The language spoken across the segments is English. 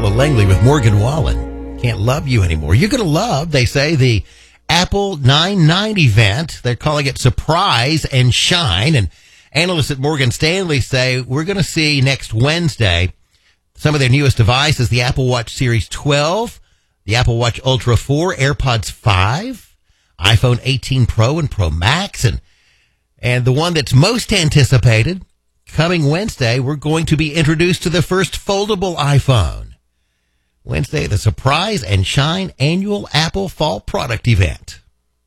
Angela Langley with Morgan Wallen. Can't love you anymore. You're going to love, they say, the Apple 9/9 event. They're calling it Surprise and Shine. And analysts at Morgan Stanley say we're going to see next Wednesday some of their newest devices, the Apple Watch Series 12, the Apple Watch Ultra 4, AirPods 5, iPhone 18 Pro and Pro Max, and the one that's most anticipated, coming Wednesday, we're going to be introduced to the first foldable iPhone. Wednesday, the Surprise and Shine annual Apple Fall product event.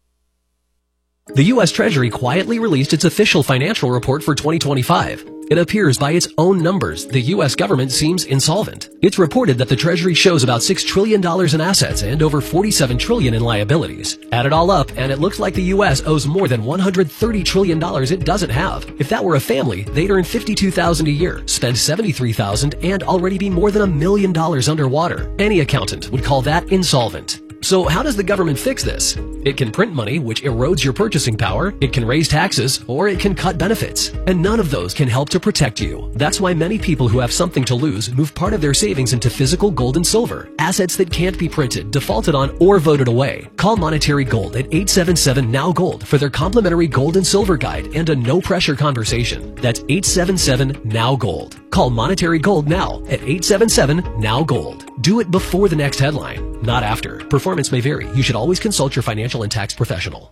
The U.S. Treasury quietly released its official financial report for 2025. It appears by its own numbers the U.S. government seems insolvent. It's reported that the Treasury shows about $6 trillion in assets and over $47 trillion in liabilities. Add it all up, and it looks like the U.S. owes more than $130 trillion it doesn't have. If that were a family, they'd earn $52,000 a year, spend $73,000, and already be more than $1 million underwater. Any accountant would call that insolvent. So how does the government fix this? It can print money, which erodes your purchasing power, it can raise taxes, or it can cut benefits. And none of those can help to protect you. That's why many people who have something to lose move part of their savings into physical gold and silver, assets that can't be printed, defaulted on, or voted away. Call Monetary Gold at 877-NOW-GOLD for their complimentary gold and silver guide and a no-pressure conversation. That's 877-NOW-GOLD. Call Monetary Gold now at 877-NOW-GOLD. Do it before the next headline, not after. Performance may vary. You should always consult your financial and tax professional.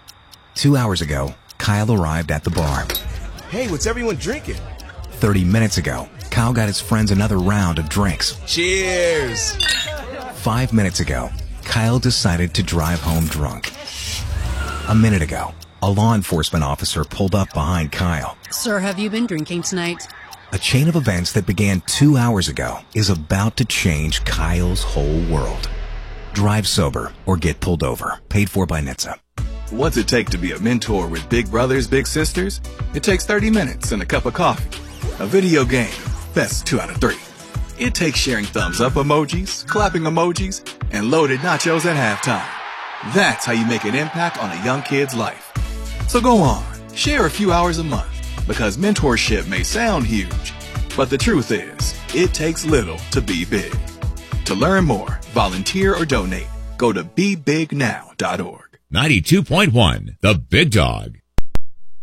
2 hours ago, Kyle arrived at the bar. Hey, what's everyone drinking? 30 minutes ago, Kyle got his friends another round of drinks. Cheers! 5 minutes ago, Kyle decided to drive home drunk. A minute ago, a law enforcement officer pulled up behind Kyle. Sir, have you been drinking tonight? A chain of events that began 2 hours ago is about to change Kyle's whole world. Drive sober or get pulled over. Paid for by NHTSA. What's it take to be a mentor with big brothers, big sisters? It takes 30 minutes and a cup of coffee. A video game, that's 2 out of 3. It takes sharing thumbs up emojis, clapping emojis, and loaded nachos at halftime. That's how you make an impact on a young kid's life. So go on, share a few hours a month, because mentorship may sound huge, but the truth is, it takes little to be big. To learn more, volunteer, or donate, go to bebignow.org. 92.1, The Big Dog.